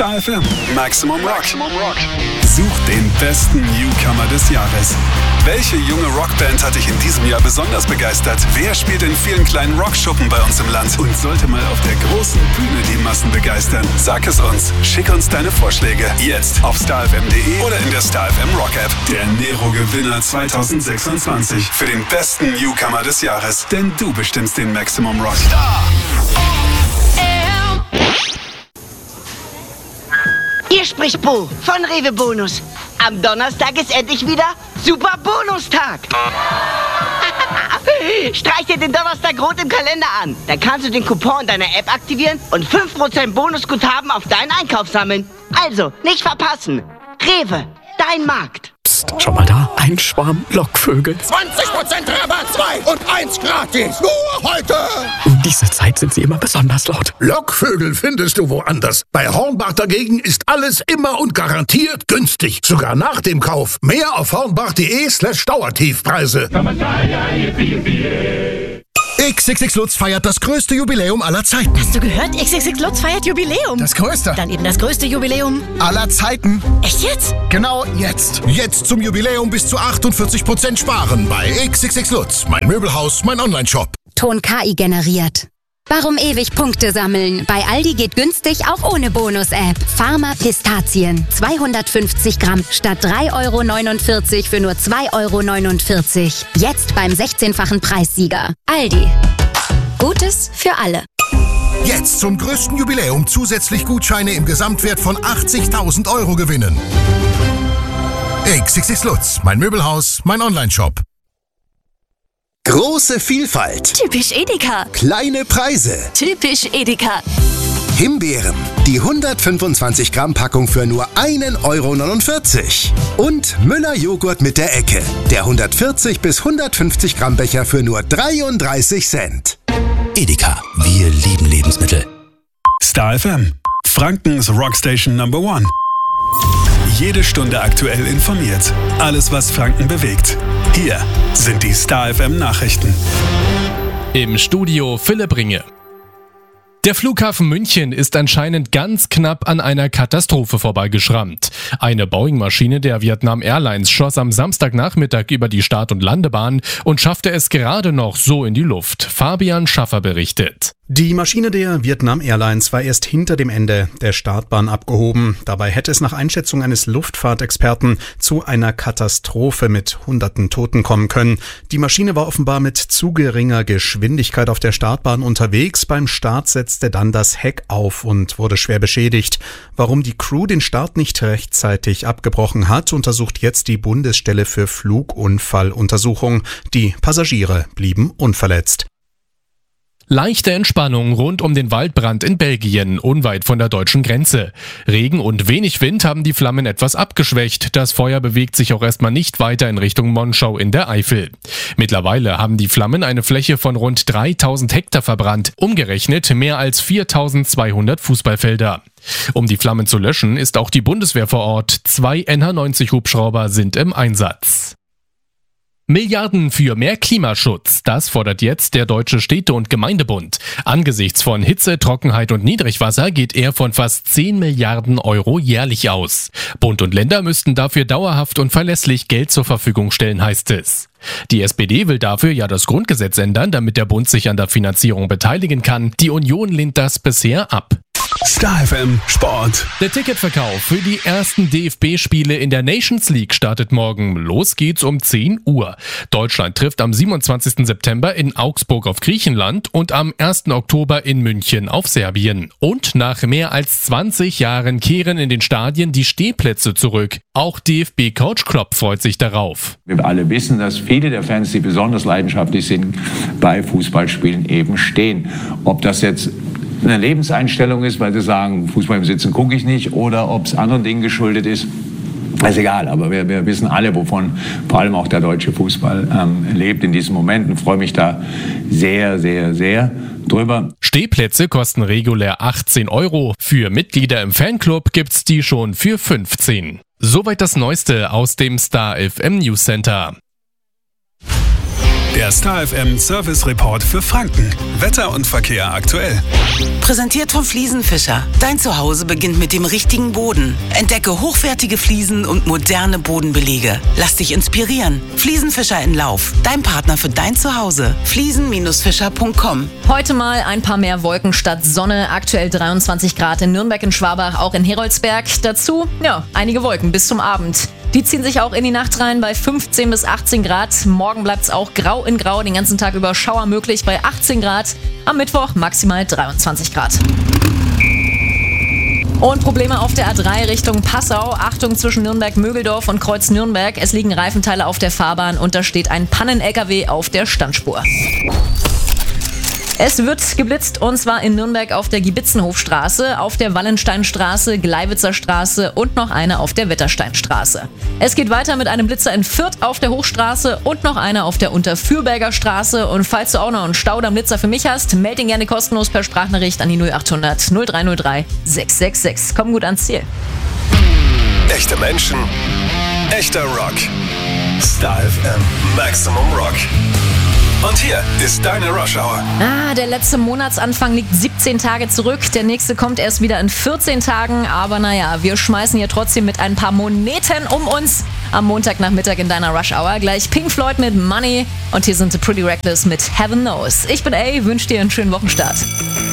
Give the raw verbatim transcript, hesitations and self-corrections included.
Star F M. Maximum Rock. Maximum Rock. Such den besten Newcomer des Jahres. Welche junge Rockband hat dich in diesem Jahr besonders begeistert? Wer spielt in vielen kleinen Rockschuppen bei uns im Land und sollte mal auf der großen Bühne die Massen begeistern? Sag es uns. Schick uns deine Vorschläge. Jetzt auf star f m punkt d e oder in der Star F M Rock App. Der Nero-Gewinner zwanzig sechsundzwanzig für den besten Newcomer des Jahres. Denn du bestimmst den Maximum Rock. Star. Hier spricht Bo von Rewe Bonus. Am Donnerstag ist endlich wieder Super Bonustag. Streich dir den Donnerstag rot im Kalender an. Dann kannst du den Coupon in deiner App aktivieren und fünf Prozent Bonusguthaben auf deinen Einkauf sammeln. Also, nicht verpassen. Rewe, dein Markt. Psst, schau mal da. Ein Schwarm Lockvögel. zwanzig Prozent Rabatt, zwei und eins gratis. Nur heute. Um diese Zeit sind sie immer besonders laut. Lockvögel findest du woanders. Bei Hornbach dagegen ist alles immer und garantiert günstig. Sogar nach dem Kauf. Mehr auf hornbach.de slash Dauertiefpreise. X X X Lutz feiert das größte Jubiläum aller Zeiten. Hast du gehört? X X X Lutz feiert Jubiläum. Das größte. Dann eben das größte Jubiläum aller Zeiten. Echt jetzt? Genau jetzt. Jetzt zum Jubiläum bis zu achtundvierzig Prozent sparen bei X X X Lutz. Mein Möbelhaus, mein Onlineshop. Ton K I generiert. Warum ewig Punkte sammeln? Bei Aldi geht günstig auch ohne Bonus-App. Pharma Pistazien. zweihundertfünfzig Gramm statt drei Euro neunundvierzig für nur zwei Euro neunundvierzig. Jetzt beim sechzehnfachen Preissieger. Aldi. Gutes für alle. Jetzt zum größten Jubiläum zusätzlich Gutscheine im Gesamtwert von achtzigtausend Euro gewinnen. X X X Lutz. Mein Möbelhaus, mein Onlineshop. Große Vielfalt. Typisch Edeka. Kleine Preise. Typisch Edeka. Himbeeren. Die hundertfünfundzwanzig Gramm Packung für nur ein Euro neunundvierzig. Und Müller Joghurt mit der Ecke. Der hundertvierzig bis hundertfünfzig Gramm Becher für nur dreiunddreißig Cent. Edeka. Wir lieben Lebensmittel. Star F M. Frankens Rockstation Number One. Jede Stunde aktuell informiert. Alles, was Franken bewegt. Hier sind die Star F M Nachrichten. Im Studio Philipp Ringe. Der Flughafen München ist anscheinend ganz knapp an einer Katastrophe vorbeigeschrammt. Eine Boeing-Maschine der Vietnam Airlines schoss am Samstagnachmittag über die Start- und Landebahn und schaffte es gerade noch so in die Luft. Fabian Schaffer berichtet. Die Maschine der Vietnam Airlines war erst hinter dem Ende der Startbahn abgehoben. Dabei hätte es nach Einschätzung eines Luftfahrtexperten zu einer Katastrophe mit hunderten Toten kommen können. Die Maschine war offenbar mit zu geringer Geschwindigkeit auf der Startbahn unterwegs. Beim Start setzte dann das Heck auf und wurde schwer beschädigt. Warum die Crew den Start nicht rechtzeitig abgebrochen hat, untersucht jetzt die Bundesstelle für Flugunfalluntersuchung. Die Passagiere blieben unverletzt. Leichte Entspannung rund um den Waldbrand in Belgien, unweit von der deutschen Grenze. Regen und wenig Wind haben die Flammen etwas abgeschwächt. Das Feuer bewegt sich auch erstmal nicht weiter in Richtung Monschau in der Eifel. Mittlerweile haben die Flammen eine Fläche von rund dreitausend Hektar verbrannt, umgerechnet mehr als viertausendzweihundert Fußballfelder. Um die Flammen zu löschen, ist auch die Bundeswehr vor Ort. Zwei N H neunzig Hubschrauber sind im Einsatz. Milliarden für mehr Klimaschutz, das fordert jetzt der Deutsche Städte- und Gemeindebund. Angesichts von Hitze, Trockenheit und Niedrigwasser geht er von fast zehn Milliarden Euro jährlich aus. Bund und Länder müssten dafür dauerhaft und verlässlich Geld zur Verfügung stellen, heißt es. Die S P D will dafür ja das Grundgesetz ändern, damit der Bund sich an der Finanzierung beteiligen kann. Die Union lehnt das bisher ab. Star F M Sport. Der Ticketverkauf für die ersten D F B-Spiele in der Nations League startet morgen. Los geht's um zehn Uhr. Deutschland trifft am siebenundzwanzigsten September in Augsburg auf Griechenland und am ersten Oktober in München auf Serbien. Und nach mehr als zwanzig Jahren kehren in den Stadien die Stehplätze zurück. Auch D F B-Coach Klopp freut sich darauf. Wir alle wissen, dass viele der Fans, die besonders leidenschaftlich sind, bei Fußballspielen eben stehen. Ob das jetzt eine Lebenseinstellung ist, weil sie sagen, Fußball im Sitzen gucke ich nicht, oder ob es anderen Dingen geschuldet ist, ist egal. Aber wir, wir wissen alle, wovon vor allem auch der deutsche Fußball ähm, lebt in diesem Moment, und freue mich da sehr, sehr, sehr drüber. Stehplätze kosten regulär achtzehn Euro. Für Mitglieder im Fanclub gibt's die schon für fünfzehn. Soweit das Neueste aus dem Star F M News Center. Der Star F M Service Report für Franken. Wetter und Verkehr aktuell. Präsentiert vom Fliesenfischer. Dein Zuhause beginnt mit dem richtigen Boden. Entdecke hochwertige Fliesen und moderne Bodenbelege. Lass dich inspirieren. Fliesenfischer in Lauf. Dein Partner für dein Zuhause. fliesen Fischer punkt com. Heute mal ein paar mehr Wolken statt Sonne. Aktuell dreiundzwanzig Grad in Nürnberg, in Schwabach, auch in Heroldsberg. Dazu, ja, einige Wolken bis zum Abend. Die ziehen sich auch in die Nacht rein bei fünfzehn bis achtzehn Grad. Morgen bleibt es auch grau in grau, den ganzen Tag über Schauer möglich bei achtzehn Grad. Am Mittwoch maximal dreiundzwanzig Grad. Und Probleme auf der A drei Richtung Passau. Achtung zwischen Nürnberg-Mögeldorf und Kreuz Nürnberg. Es liegen Reifenteile auf der Fahrbahn und da steht ein Pannen-L K W auf der Standspur. Es wird geblitzt und zwar in Nürnberg auf der Gibitzenhofstraße, auf der Wallensteinstraße, Gleiwitzer Straße und noch eine auf der Wettersteinstraße. Es geht weiter mit einem Blitzer in Fürth auf der Hochstraße und noch einer auf der Unterfürberger Straße. Und falls du auch noch einen Staudamm-Blitzer für mich hast, melde ihn gerne kostenlos per Sprachnachricht an die null achthundert null drei null drei sechs sechs sechs. Komm gut ans Ziel. Echte Menschen, echter Rock. Star F M Maximum Rock. Und hier ist deine Rush Hour. Ah, der letzte Monatsanfang liegt siebzehn Tage zurück. Der nächste kommt erst wieder in vierzehn Tagen. Aber naja, wir schmeißen hier trotzdem mit ein paar Moneten um uns. Am Montagnachmittag in deiner Rush Hour. Gleich Pink Floyd mit Money. Und hier sind The Pretty Reckless mit Heaven Knows. Ich bin A, wünsche dir einen schönen Wochenstart.